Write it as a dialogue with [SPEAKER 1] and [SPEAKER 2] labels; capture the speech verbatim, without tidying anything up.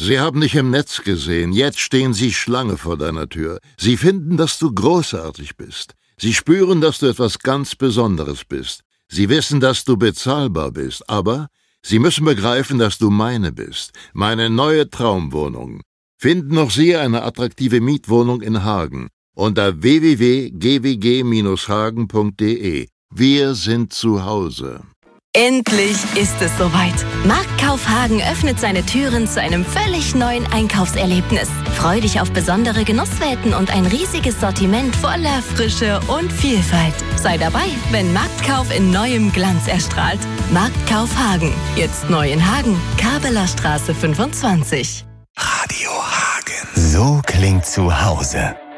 [SPEAKER 1] Sie haben dich im Netz gesehen, jetzt stehen sie Schlange vor deiner Tür. Sie finden, dass du großartig bist. Sie spüren, dass du etwas ganz Besonderes bist. Sie wissen, dass du bezahlbar bist, aber sie müssen begreifen, dass du meine bist. Meine neue Traumwohnung. Finden auch Sie eine attraktive Mietwohnung in Hagen unter w w w punkt g w g Bindestrich hagen punkt d e. Wir sind zu Hause.
[SPEAKER 2] Endlich ist es soweit. Marktkauf Hagen öffnet seine Türen zu einem völlig neuen Einkaufserlebnis. Freu dich auf besondere Genusswelten und ein riesiges Sortiment voller Frische und Vielfalt. Sei dabei, wenn Marktkauf in neuem Glanz erstrahlt. Marktkauf Hagen. Jetzt neu in Hagen. Kabeler Straße fünfundzwanzig.
[SPEAKER 3] Radio Hagen. So klingt zu Hause.